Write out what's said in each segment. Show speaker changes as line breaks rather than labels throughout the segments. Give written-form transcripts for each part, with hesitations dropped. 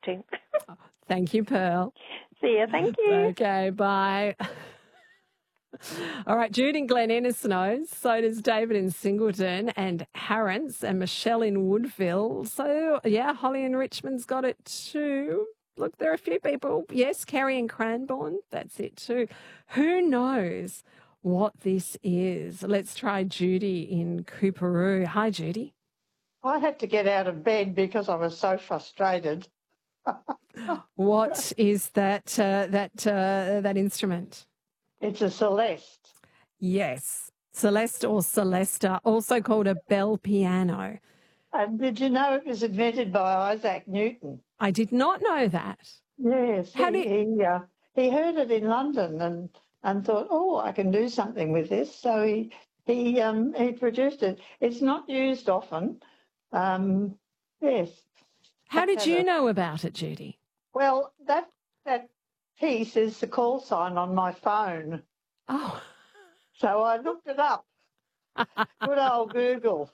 to.
Thank you, Pearl.
See you. Thank you.
Okay, bye. All right, Jude in Glen Innes knows. So does David in Singleton and Harrence and Michelle in Woodville. So, yeah, Holly in Richmond's got it too. Look, there are a few people. Yes, Carrie in Cranbourne. That's it too. Who knows what this is? Let's try Judy in Cooperoo. Hi, Judy.
I had to get out of bed because I was so frustrated.
What is that instrument?
It's a Celeste.
Yes, Celeste or Celesta, also called a bell piano.
And did you know it was invented by Isaac Newton?
I did not know that.
Yes, he heard it in London and thought, oh, I can do something with this. So he produced it. It's not used often. Yes.
How did you know about it, Judy?
Well, that piece is the call sign on my phone.
Oh.
So I looked it up. Good old Google.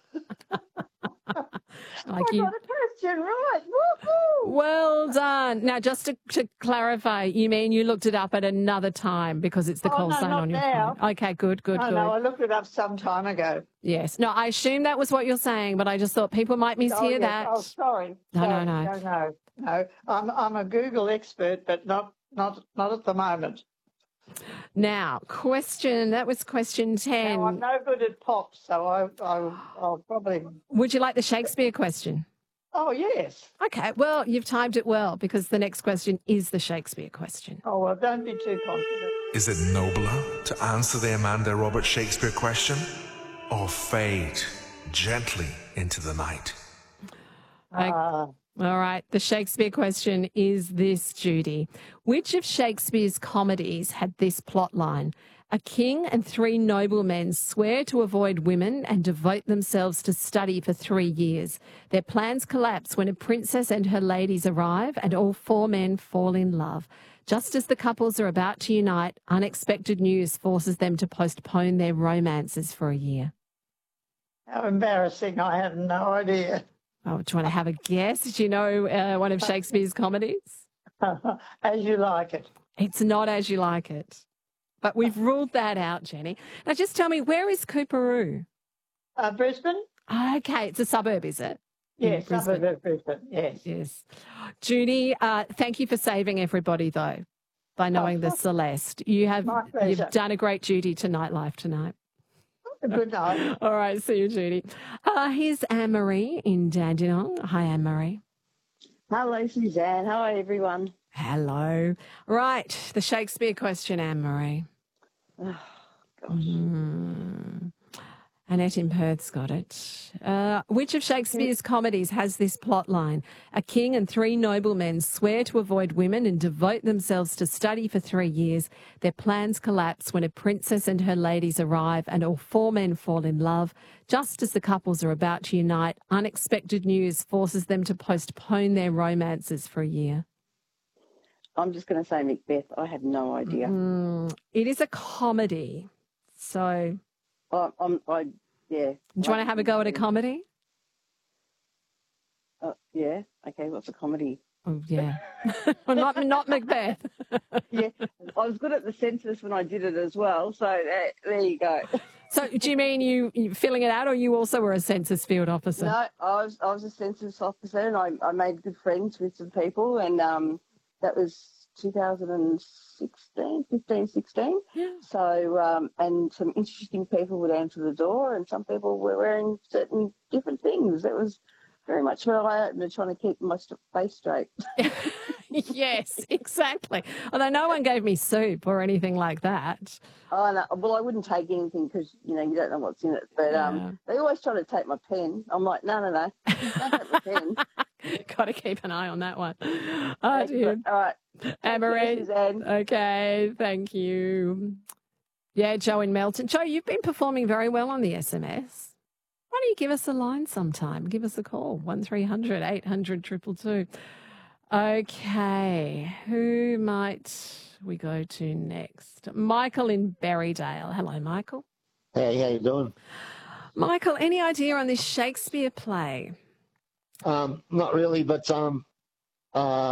I got a question right. Woohoo!
Well done. Now, just to clarify, you mean you looked it up at another time because it's the call sign on your phone? Okay, good.
No, I looked it up some time ago.
Yes. No, I assume that was what you're saying, but I just thought people might mishear that.
Oh, sorry. No. I'm a Google expert, but not at the moment.
Now, that was question 10.
Now, I'm no good at pop, so I'll probably...
Would you like the Shakespeare question?
Oh, yes.
Okay, well, you've timed it well because the next question is the Shakespeare question.
Oh, well, don't be too confident.
Is it nobler to answer the Amanda Roberts Shakespeare question or fade gently into the night?
All right, the Shakespeare question is this, Judy. Which of Shakespeare's comedies had this plot line? A king and 3 noblemen swear to avoid women and devote themselves to study for 3 years. Their plans collapse when a princess and her ladies arrive and all 4 men fall in love. Just as the couples are about to unite, unexpected news forces them to postpone their romances for a year.
How embarrassing. I have no idea.
Oh, do you want to have a guess? Do you know one of Shakespeare's comedies?
As You Like It.
It's not As You Like It. But we've ruled that out, Jenny. Now, just tell me, where is Cooperoo?
Brisbane.
Okay, it's a suburb, is it?
Yes, suburb of Brisbane, yes.
Yes. Judy, thank you for saving everybody, though, by knowing the Celeste. You've done a great duty to Nightlife tonight.
Good night.
All right, see you, Judy. Here's Anne-Marie in Dandenong. Hi, Anne-Marie.
Hello, Suzanne. Hi, everyone.
Hello. Right, the Shakespeare question, Anne-Marie.
Oh, gosh.
Annette in Perth's got it. Which of Shakespeare's comedies has this plot line? A king and 3 noblemen swear to avoid women and devote themselves to study for 3 years. Their plans collapse when a princess and her ladies arrive and all 4 men fall in love. Just as the couples are about to unite, unexpected news forces them to postpone their romances for a year.
I'm just going to say Macbeth. I have no idea.
It is a comedy, so...
Yeah.
Do you want to have a go at a comedy?
Yeah. Okay. What's a comedy?
Oh, yeah. Well, not Macbeth.
Yeah. I was good at the census when I did it as well. So there you go.
So do you mean you filling it out, or you also were a census field officer?
No, I was a census officer, and I made good friends with some people, and that was 15, 16.
Yeah.
So, and some interesting people would answer the door, and some people were wearing certain different things. It was very much an eye-opener, trying to keep my face straight.
Yes, exactly. Although no one gave me soup or anything like that.
Oh, no. Well, I wouldn't take anything because, you don't know what's in it. But they always try to take my pen. I'm like, no. Don't take my pen.
Got to keep an eye on that one. Oh, dear.
All right.
Anne-Marie. Okay, thank you. Yeah, Joe in Melton. Joe, you've been performing very well on the SMS. Why don't you give us a line sometime? Give us a call, 1300 800 222. Okay, who might we go to next? Michael in Berrydale. Hello, Michael.
Hey, how you doing?
Michael, any idea on this Shakespeare play?
Not really, but